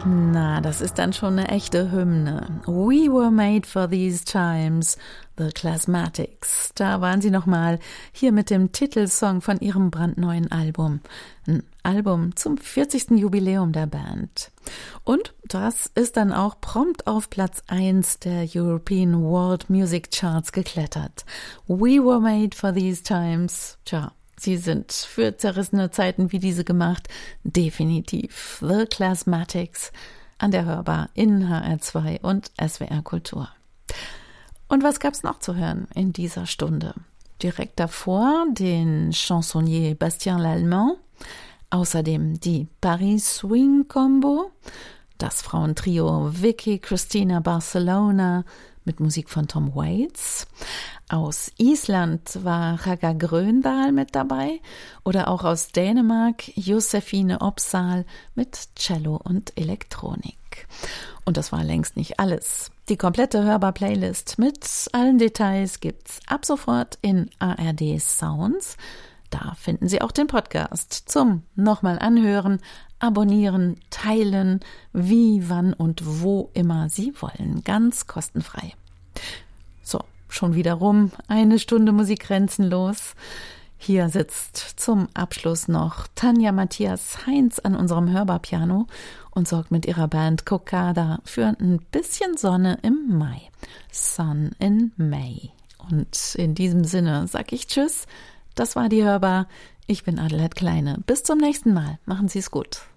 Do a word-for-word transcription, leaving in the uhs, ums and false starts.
Na, das ist dann schon eine echte Hymne. We were made for these times, The Classmatics. Da waren sie nochmal hier mit dem Titelsong von ihrem brandneuen Album. Ein Album zum vierzigsten Jubiläum der Band. Und das ist dann auch prompt auf Platz eins der European World Music Charts geklettert. We were made for these times. Tja, sie sind für zerrissene Zeiten wie diese gemacht. Definitiv. The Classmatics an der Hörbar in H R zwei und S W R Kultur. Und was gab's noch zu hören in dieser Stunde? Direkt davor den Chansonnier Bastien Lallemand, außerdem die Paris Swing Combo, das Frauentrio Vicky Cristina Barcelona mit Musik von Tom Waits. Aus Island war Raga Gröndal mit dabei oder auch aus Dänemark Josefine Opsahl mit Cello und Elektronik. Und das war längst nicht alles. Die komplette Hörbar-Playlist mit allen Details gibt's ab sofort in A R D Sounds. Da finden Sie auch den Podcast zum nochmal anhören, abonnieren, teilen, wie, wann und wo immer Sie wollen. Ganz kostenfrei. So, schon wieder rum. Eine Stunde Musik grenzenlos. Hier sitzt zum Abschluss noch Tanja Matthias Heinz an unserem Hörbar-Piano und sorgt mit ihrer Band Kokada für ein bisschen Sonne im Mai. Sun in May. Und in diesem Sinne sag ich Tschüss. Das war die Hörbar. Ich bin Adelheid Kleine. Bis zum nächsten Mal. Machen Sie es gut.